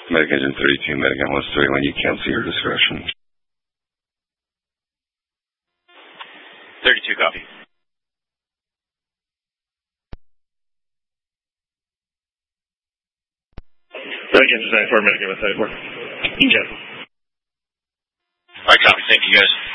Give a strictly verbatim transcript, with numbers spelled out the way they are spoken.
Medic Engine thirty-two, Medic M one thirty-one, you cancel your discretion. thirty-two, copy. Medic Engine ninety-four, Medic M one thirty-four. Engine. All right, copy. Thank you, guys.